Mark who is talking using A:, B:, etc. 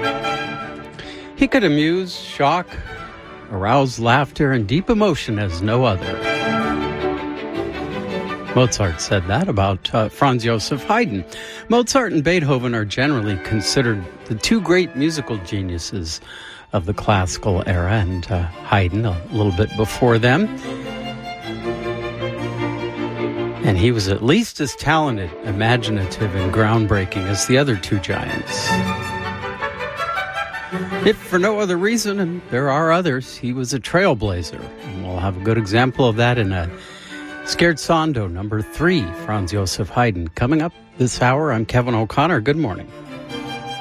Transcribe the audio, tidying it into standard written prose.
A: He could amuse, shock, arouse laughter and deep emotion as no other. Mozart said that about Franz Joseph Haydn. Mozart and Beethoven are generally considered the two great musical geniuses of the classical era, and Haydn a little bit before them. And he was at least as talented, imaginative, and groundbreaking as the other two giants. If for no other reason, and there are others, he was a trailblazer. And we'll have a good example of that in a Scherzando number 3, Franz Joseph Haydn. Coming up this hour, I'm Kevin O'Connor. Good morning.